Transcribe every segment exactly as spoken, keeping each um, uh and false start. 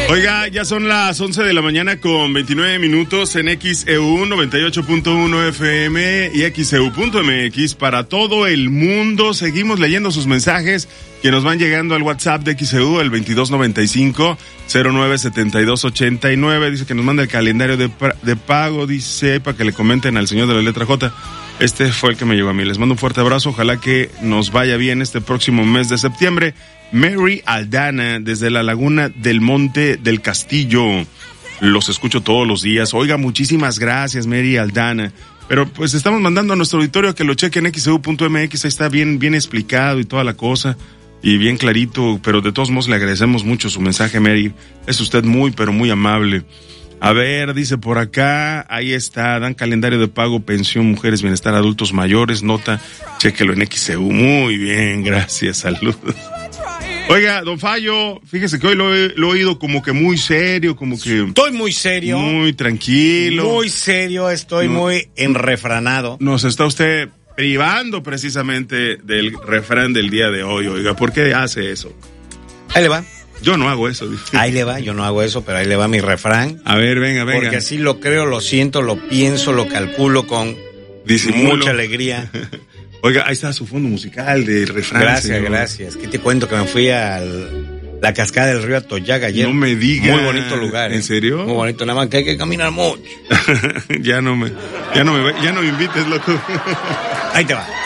Oiga, ya son las once de la mañana con veintinueve minutos en X E U noventa y ocho punto uno F M y X E U punto M X para todo el mundo. Seguimos leyendo sus mensajes que nos van llegando al WhatsApp de X E U, el veintidós noventa y cinco cero nueve setenta y dos ochenta y nueve. Dice que nos manda el calendario de, de pago, dice, para que le comenten al señor de la letra J. Este fue el que me llegó a mí. Les mando un fuerte abrazo. Ojalá que nos vaya bien este próximo mes de septiembre. Mary Aldana, desde la Laguna del Monte del Castillo. Los escucho todos los días. Oiga, muchísimas gracias, Mary Aldana. Pero pues estamos mandando a nuestro auditorio que lo cheque en X E U punto M X. Ahí está bien, bien explicado y toda la cosa. Y bien clarito. Pero de todos modos le agradecemos mucho su mensaje, Mary. Es usted muy, pero muy amable. A ver, dice por acá, ahí está, dan calendario de pago, pensión, mujeres, bienestar, adultos mayores, nota, chéquelo en X E U. Muy bien, gracias, saludos. Oiga, don Fallo, fíjese que hoy lo he, lo he oído como que muy serio, como que... Estoy muy serio. Muy tranquilo. Muy serio, estoy no, muy enrefranado. Nos está usted privando precisamente del refrán del día de hoy, oiga, ¿por qué hace eso? Ahí le va. Yo no hago eso. Ahí le va, yo no hago eso, pero ahí le va mi refrán. A ver, venga, venga. Porque así lo creo, lo siento, lo pienso, lo calculo con Disimulo. Mucha alegría. Oiga, ahí está su fondo musical de refrán. Gracias, señor. Gracias. ¿Qué te cuento? Que me fui a la cascada del río Atoyaga ayer. No me digas. Muy bonito lugar. ¿En ¿eh? serio? Muy bonito, nada más que hay que caminar mucho. ya no me, ya no me, ya no me invites, loco. Ahí te va.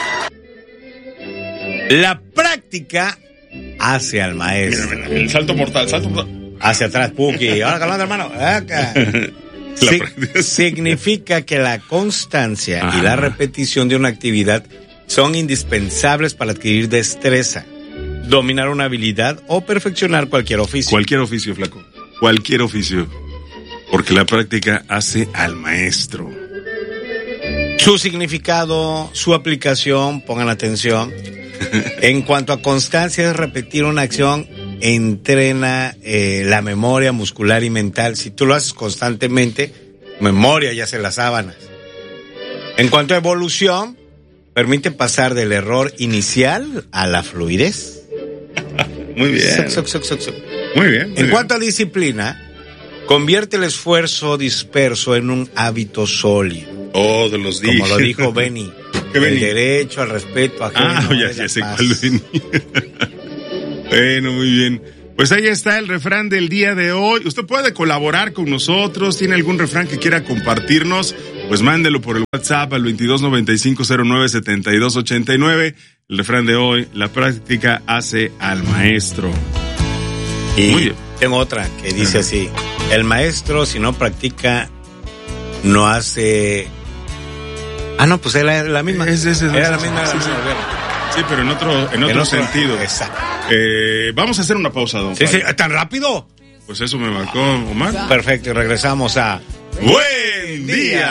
La práctica hace al maestro. Mira, mira, el salto mortal, salto mortal. Hacia atrás, Puki. Ahora calmando, hermano. Acá. Si- significa que la constancia Ajá. y la repetición de una actividad son indispensables para adquirir destreza, dominar una habilidad o perfeccionar cualquier oficio. Cualquier oficio, flaco. Cualquier oficio. Porque la práctica hace al maestro. Su significado, su aplicación, pongan atención. En cuanto a constancia, es repetir una acción, entrena eh, la memoria muscular y mental. Si tú lo haces constantemente, memoria ya se las sábanas. En cuanto a evolución, permite pasar del error inicial a la fluidez. Muy bien. Soc, soc, soc, soc. Muy bien. Muy en bien. cuanto a disciplina, convierte el esfuerzo disperso en un hábito sólido. Oh, de los días. Como lo dijo Benny. El derecho al respeto ajeno. Ah, ya, ya sé cuál venía. Bueno, muy bien. Pues ahí está el refrán del día de hoy. Usted puede colaborar con nosotros. ¿Tiene algún refrán que quiera compartirnos? Pues mándelo por el WhatsApp al veintidós noventa y cinco cero nueve setenta y dos ochenta y nueve. El refrán de hoy, la práctica hace al maestro. Y muy bien. Tengo otra que dice Ajá. así. El maestro, si no practica, no hace... Ah, no, pues era la misma. Es, es, es, era es, la misma. Sí, la sí. misma. Sí, pero en otro, en otro, en otro sentido. Exacto. Eh, vamos a hacer una pausa, don Sí, Pablo. sí, ¿tan rápido? Pues eso me marcó Omar. Perfecto, y regresamos a... ¡Buen día!